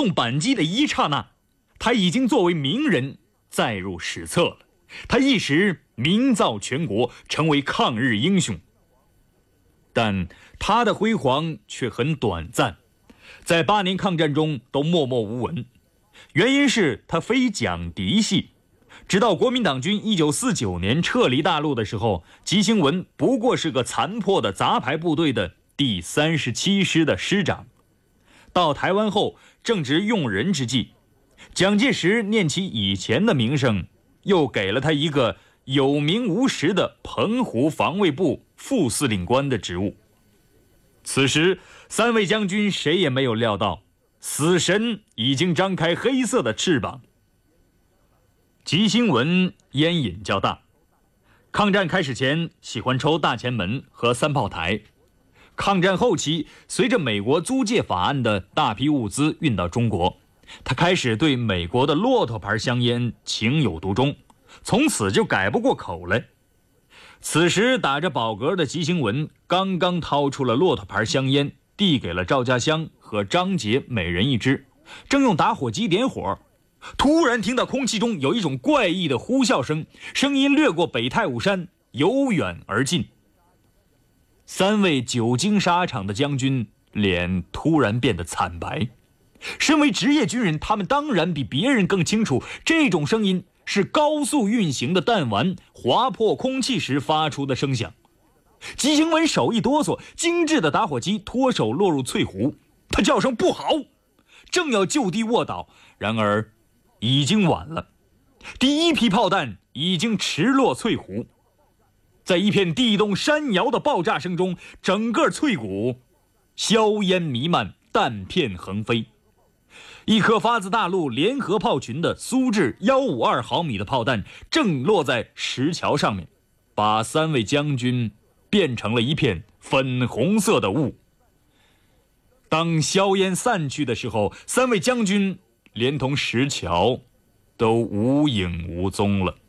动扳机的一刹那，他已经作为名人载入史册了。他一时名噪全国，成为抗日英雄。但他的辉煌却很短暂，在8年抗战中都默默无闻。原因是他非讲嫡系，直到国民党军1949年撤离大陆的时候，吉星文不过是个残破的杂牌部队的第37师的师长。到台湾后正值用人之际，蒋介石念起以前的名声，又给了他一个有名无实的澎湖防卫部副司令官的职务。此时3位将军谁也没有料到，死神已经张开黑色的翅膀。吉星文烟瘾较大，抗战开始前喜欢抽大前门和3炮台。抗战后期，随着美国租借法案的大批物资运到中国，他开始对美国的骆驼牌香烟情有独钟，从此就改不过口来。此时打着饱嗝的吉星文刚刚掏出了骆驼牌香烟，递给了赵家香和张杰每人一支，正用打火机点火，突然听到空气中有一种怪异的呼啸声，声音掠过北太武山，由远而近。3位久经沙场的将军脸突然变得惨白。身为职业军人，他们当然比别人更清楚，这种声音是高速运行的弹丸划破空气时发出的声响。吉星文手一哆嗦，精致的打火机脱手落入翠湖，他叫声不好，正要就地卧倒，然而已经晚了。第一批炮弹已经驰落翠湖，在一片地动山摇的爆炸声中，整个翠谷硝烟弥漫，弹片横飞。一颗发自大陆联合炮群的苏制152毫米的炮弹正落在石桥上面，把3位将军变成了一片粉红色的雾。当硝烟散去的时候，3位将军连同石桥都无影无踪了。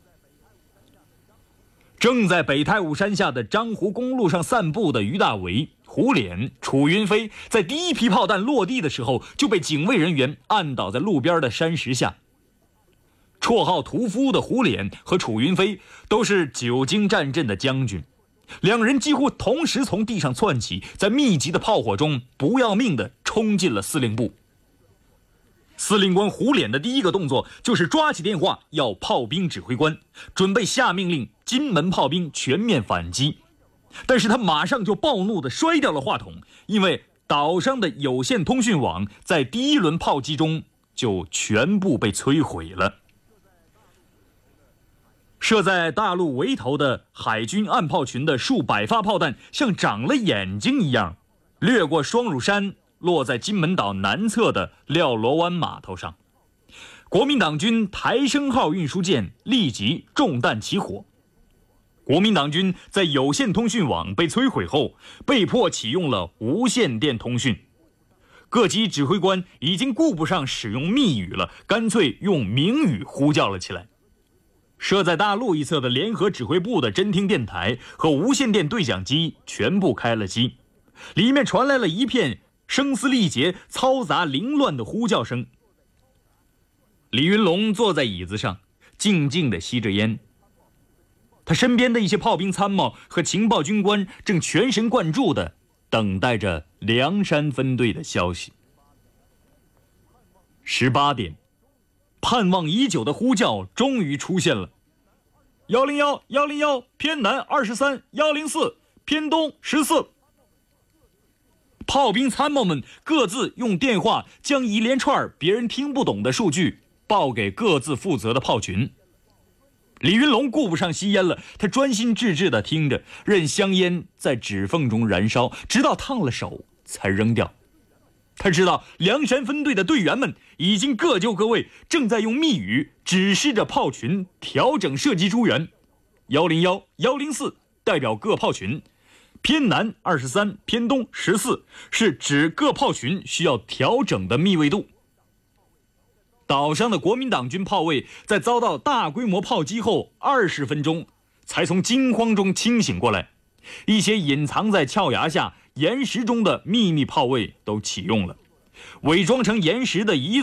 正在北太武山下的漳湖公路上散步的于大为、胡琏、楚云飞，在第一批炮弹落地的时候就被警卫人员按倒在路边的山石下。绰号屠夫的胡琏和楚云飞都是久经战阵的将军，两人几乎同时从地上窜起，在密集的炮火中不要命地冲进了司令部。司令官胡琏的第一个动作就是抓起电话要炮兵指挥官，准备下命令金门炮兵全面反击。但是他马上就暴怒地摔掉了话筒，因为岛上的有线通讯网在第一轮炮击中就全部被摧毁了。设在大陆围头的海军岸炮群的数百发炮弹像长了眼睛一样，掠过双乳山，落在金门岛南侧的廖罗湾码头上。国民党军台升号运输舰立即中弹起火。国民党军在有线通讯网被摧毁后，被迫启用了无线电通讯。各级指挥官已经顾不上使用密语了，干脆用明语呼叫了起来。设在大陆一侧的联合指挥部的侦听电台和无线电对讲机全部开了机，里面传来了一片声嘶力竭、嘈杂凌乱的呼叫声。李云龙坐在椅子上，静静地吸着烟。他身边的一些炮兵参谋和情报军官正全神贯注地等待着梁山分队的消息。18点，盼望已久的呼叫终于出现了：101、101，偏南23、104，偏东14。炮兵参谋们各自用电话将一连串别人听不懂的数据报给各自负责的炮群。李云龙顾不上吸烟了，他专心致志地听着，任香烟在指缝中燃烧，直到烫了手才扔掉。他知道梁山分队的队员们已经各就各位，正在用密语指示着炮群调整射击诸元。101、104代表各炮群，偏南23、偏东14是指各炮群需要调整的密位度。岛上的国民党军炮位在遭到大规模炮击后20分钟才从惊慌中清醒过来，一些隐藏在峭崖下岩石中的秘密炮位都启用了，伪装成岩石的